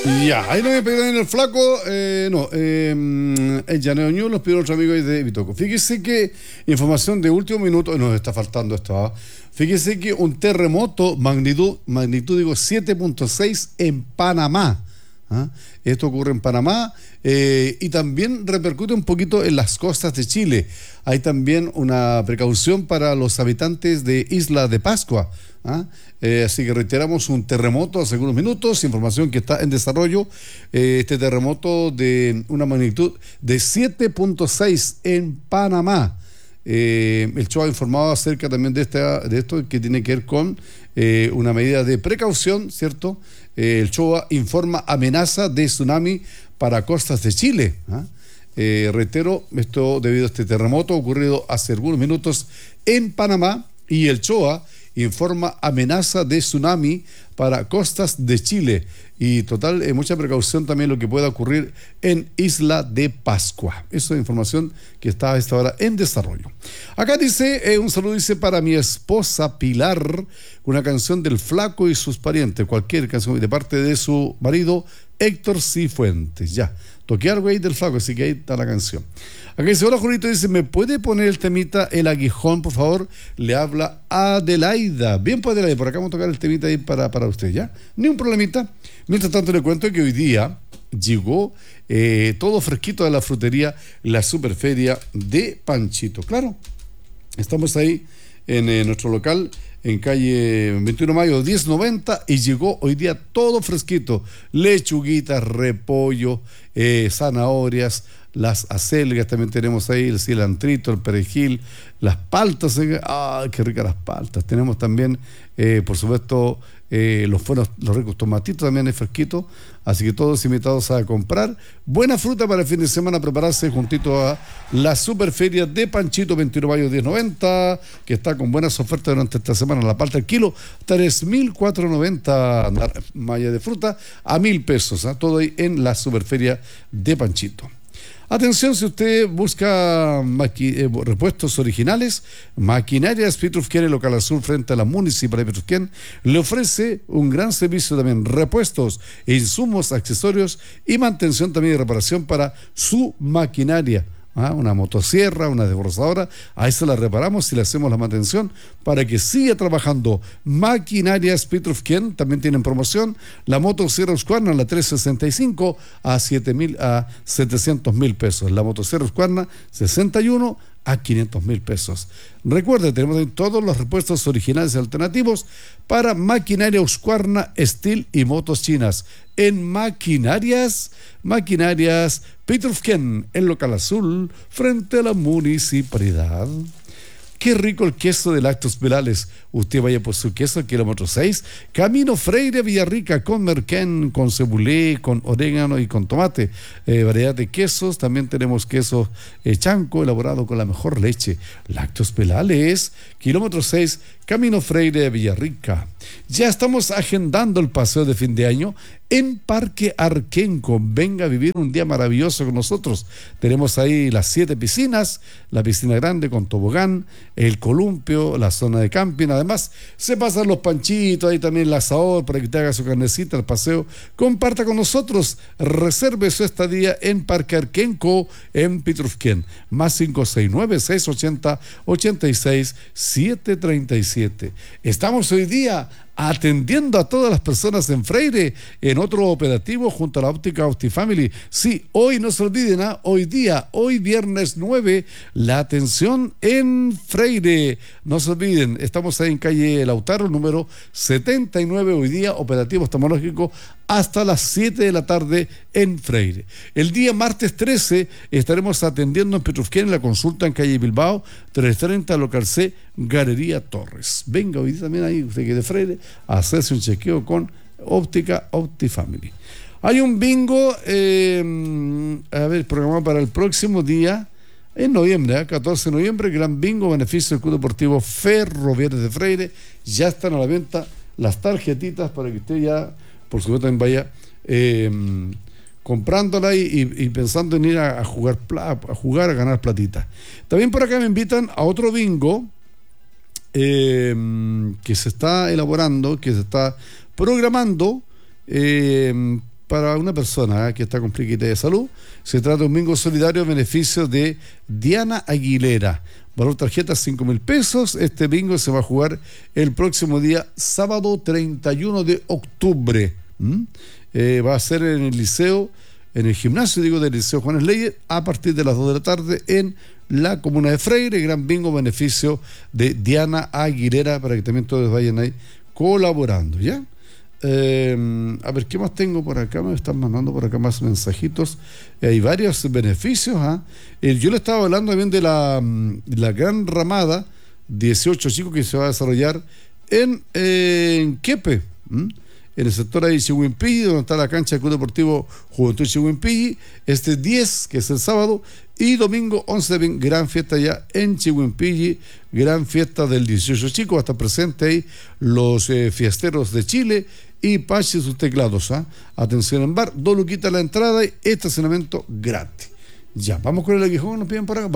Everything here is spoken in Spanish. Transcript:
Ya, ahí no me pidieron en el flaco, no, el Llaneo News los pidieron otros amigos de Bitoco. Fíjese que información de último minuto, nos está faltando esto, ¿ah? Fíjese que un terremoto magnitud digo 7.6 en Panamá. ¿Ah? Esto ocurre en Panamá y también repercute un poquito en las costas de Chile. Hay también una precaución para los habitantes de Isla de Pascua. ¿Ah? Así que reiteramos un terremoto hace algunos minutos, información que está en desarrollo. Este terremoto de una magnitud de 7.6 en Panamá. El show ha informado acerca también de esto que tiene que ver con una medida de precaución, ¿cierto? El CHOA informa amenaza de tsunami para costas de Chile. ¿Ah? Reitero, esto debido a este terremoto ocurrido hace algunos minutos en Panamá, y el CHOA informa amenaza de tsunami para costas de Chile. Y total, mucha precaución también lo que pueda ocurrir en Isla de Pascua. Esa es información que está a esta hora en desarrollo. Acá dice, un saludo dice para mi esposa Pilar, una canción del Flaco y sus parientes, cualquier canción de parte de su marido Héctor Cifuentes. Ya, toqué algo ahí del Flaco, así que ahí está la canción. Acá dice, hola Julito, dice, ¿me puede poner el temita El Aguijón, por favor? Le habla Adelaida. Bien, pues Adelaida, por acá vamos a tocar el temita ahí para usted, ¿ya? Ni un problemita. Mientras tanto le cuento que hoy día llegó todo fresquito de la frutería, la Superferia de Panchito. Claro, estamos ahí en nuestro local, en calle 21 de mayo 1090, y llegó hoy día todo fresquito, lechuguitas, repollo, zanahorias, las acelgas, también tenemos ahí el cilantrito, el perejil, las paltas, ¡ah, qué ricas las paltas! Tenemos también, por supuesto, los ricos tomatitos, también es fresquito, así que todos invitados a comprar buena fruta para el fin de semana, prepararse juntito a la Superferia de Panchito, 21 de mayo 1090, que está con buenas ofertas durante esta semana. La palta al kilo, 3.490 malla de fruta a 1.000 pesos, ¿eh? Todo ahí en la Superferia de Panchito. Atención, si usted busca repuestos originales, Maquinarias Pitrufquén, el local azul frente a la Municipalidad de Pitrufquén, le ofrece un gran servicio también, repuestos, insumos, accesorios y mantención también y reparación para su maquinaria. Una motosierra, una desbrozadora, ahí se la reparamos y le hacemos la mantención para que siga trabajando. Maquinarias Pitrufquén también tienen promoción, la motosierra Husqvarna, la 365 a 700.000 pesos, la motosierra Husqvarna 61 a 500.000 pesos. Recuerde, tenemos todos los repuestos originales y alternativos para maquinaria Husqvarna, Steel y motos chinas. En Maquinarias Pitrufquén, el local azul, frente a la Municipalidad. Qué rico el queso de Lactos Velales. Usted vaya por su queso, kilómetro 6, Camino Freire, Villarrica, con merquén, con cebulé, con orégano y con tomate. Variedad de quesos. También tenemos queso chanco, elaborado con la mejor leche. Lactos Velales, kilómetro 6, Camino Freire, Villarrica. Ya estamos agendando el paseo de fin de año en Parque Arquenco. Venga a vivir un día maravilloso con nosotros. Tenemos ahí las 7 piscinas, la piscina grande con tobogán, el columpio, la zona de camping. Además, se pasan los panchitos, ahí también el asador para que te haga su carnecita, el paseo. Comparta con nosotros, reserve su estadía en Parque Arquenco, en Pitrufquén. Más 569-680-86-737. Estamos hoy día atendiendo a todas las personas en Freire en otro operativo junto a la óptica Optifamily. Sí, hoy no se olviden, hoy viernes 9, la atención en Freire. No se olviden, estamos ahí en calle Lautaro, número 79, hoy día operativo oftalmológico hasta las 7 de la tarde en Freire. El día martes 13 estaremos atendiendo en Pitrufquén en la consulta en calle Bilbao, 330, local C, Galería Torres. Venga hoy también ahí, usted que de Freire, a hacerse un chequeo con óptica Optifamily. Hay un bingo, programado para el próximo día, en noviembre, 14 de noviembre, gran bingo, beneficio del Club Deportivo Ferroviario de Freire. Ya están a la venta las tarjetitas para que usted ya, por supuesto, también vaya comprándola y pensando en ir a jugar, a ganar platita. También por acá me invitan a otro bingo que se está elaborando, que se está programando para una persona que está con pliquita de salud. Se trata de un bingo solidario a beneficio de Diana Aguilera. Valor tarjeta 5.000 pesos. Este bingo se va a jugar el próximo día, sábado 31 de octubre. Va a ser en el liceo, en el gimnasio, del Liceo Juanes Leyes, a partir de las 2 de la tarde en la comuna de Freire. Gran bingo beneficio de Diana Aguilera, para que también todos vayan ahí colaborando, ¿ya? A ver, ¿qué más tengo por acá? Me están mandando por acá más mensajitos. Hay varios beneficios. Yo le estaba hablando también de la gran ramada 18 chicos que se va a desarrollar en Quepe, en el sector ahí de Chihuimpilli, donde está la cancha del Club Deportivo Juventud Chihuimpilli. Este 10, que es el sábado, y domingo 11 de gran fiesta ya en Chihuimpilli, gran fiesta del 18 chicos. Va a estar presente ahí los fiesteros de Chile y Pachi sus teclados. Atención en bar, 2 luquitas la entrada y estacionamiento gratis. Ya, vamos con el aguijón, nos piden por acá.